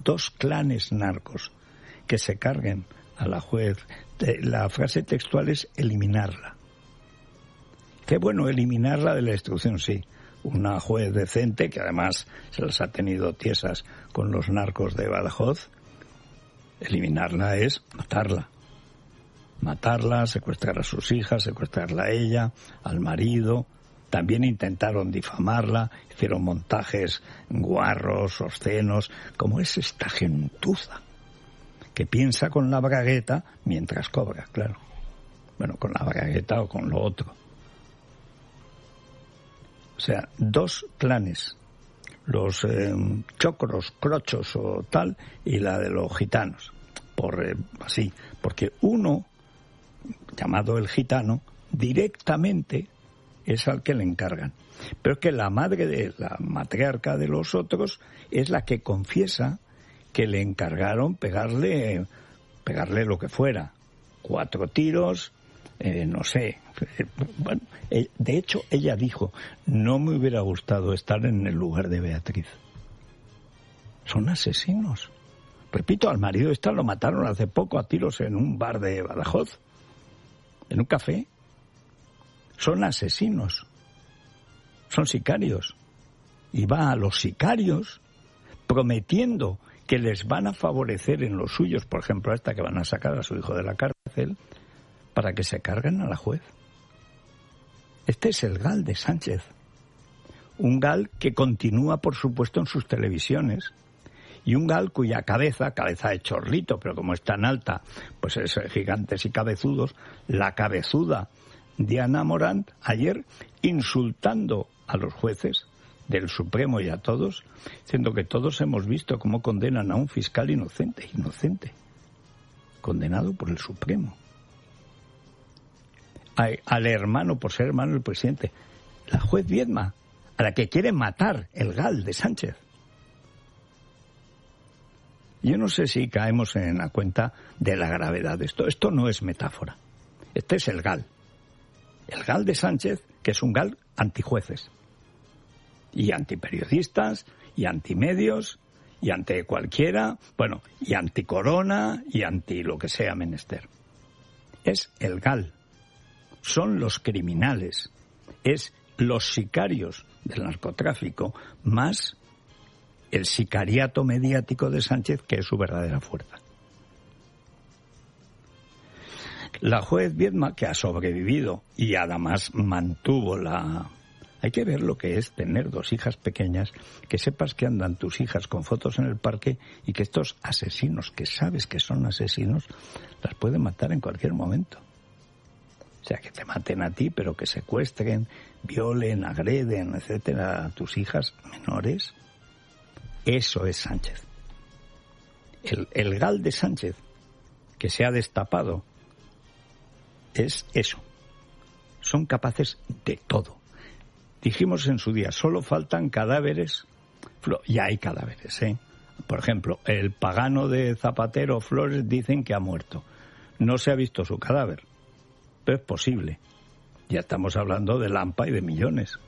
2 clanes narcos que se carguen a la juez. La frase textual es eliminarla. Qué bueno, eliminarla de la instrucción, sí. Una juez decente, que además se las ha tenido tiesas con los narcos de Badajoz, eliminarla es matarla. Matarla, secuestrar a sus hijas, secuestrarla a ella, al marido. También intentaron difamarla, hicieron montajes guarros, obscenos, como es esta gentuza que piensa con la bragueta mientras cobra, claro. Bueno, con la bragueta o con lo otro. O sea, 2 clanes, los chocros, crochos o tal, y la de los gitanos, así, porque uno, llamado el gitano, directamente es al que le encargan. Pero es que la matriarca de los otros es la que confiesa que le encargaron pegarle lo que fuera, 4 tiros, no sé. Bueno, de hecho, ella dijo, no me hubiera gustado estar en el lugar de Beatriz. Son asesinos. Repito, al marido lo mataron hace poco a tiros en un bar de Badajoz, en un café. Son asesinos. Son sicarios. Y va a los sicarios prometiendo que les van a favorecer en los suyos, por ejemplo, a esta que van a sacar a su hijo de la cárcel, para que se carguen a la juez. Este es el GAL de Sánchez. Un GAL que continúa, por supuesto, en sus televisiones. Y un GAL cuya cabeza de chorlito, pero como es tan alta, pues es gigantes y cabezudos, la cabezuda Diana Morant, ayer insultando a los jueces del Supremo y a todos, diciendo que todos hemos visto cómo condenan a un fiscal inocente, condenado por el Supremo. Al hermano, por ser hermano del presidente, la juez Viedma, a la que quiere matar el GAL de Sánchez. Yo no sé si caemos en la cuenta de la gravedad de esto. Esto no es metáfora. Este es el GAL. El GAL de Sánchez, que es un GAL antijueces. Y antiperiodistas, y antimedios, y ante cualquiera, bueno, y anticorona, y anti lo que sea menester. Es el GAL. Son los criminales. Es los sicarios del narcotráfico, más el sicariato mediático de Sánchez, que es su verdadera fuerza. La juez Viedma, que ha sobrevivido y además mantuvo Hay que ver lo que es tener 2 hijas pequeñas, que sepas que andan tus hijas con fotos en el parque y que estos asesinos, que sabes que son asesinos, las pueden matar en cualquier momento. O sea, que te maten a ti, pero que secuestren, violen, agreden, etcétera, a tus hijas menores. Eso es Sánchez. El GAL de Sánchez, que se ha destapado, es eso. Son capaces de todo. Dijimos en su día, solo faltan cadáveres. Ya hay cadáveres, ¿eh? Por ejemplo, el pagano de Zapatero Flores dicen que ha muerto. No se ha visto su cadáver, pero es posible. Ya estamos hablando de Lampa y de millones.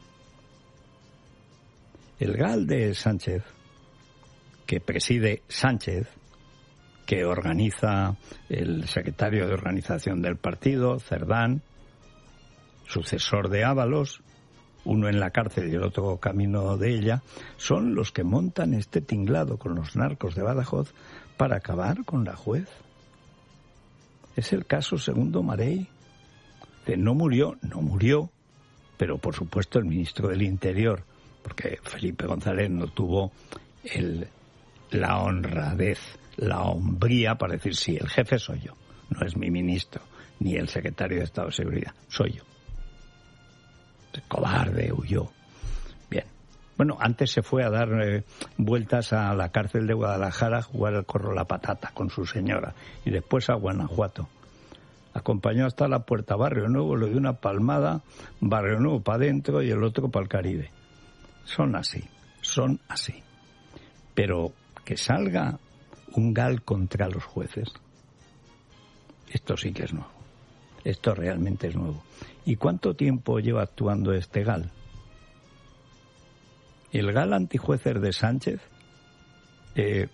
El GAL de Sánchez, que preside Sánchez, que organiza el secretario de organización del partido, Cerdán, sucesor de Ábalos, uno en la cárcel y el otro camino de ella, son los que montan este tinglado con los narcos de Badajoz para acabar con la juez. Es el caso segundo Marey. No murió, pero por supuesto el ministro del Interior, porque Felipe González no tuvo la honradez, la hombría para decir, sí, el jefe soy yo, no es mi ministro, ni el secretario de Estado de Seguridad, soy yo. El cobarde huyó. Bien. Bueno, antes se fue a dar vueltas a la cárcel de Guadalajara a jugar al corro la patata con su señora, y después a Guanajuato. Acompañó hasta la puerta Barrio Nuevo, le dio una palmada, Barrio Nuevo para adentro y el otro para el Caribe. Son así. Pero que salga un GAL contra los jueces, esto sí que es nuevo. Esto realmente es nuevo. ¿Y cuánto tiempo lleva actuando este GAL? El GAL antijueces de Sánchez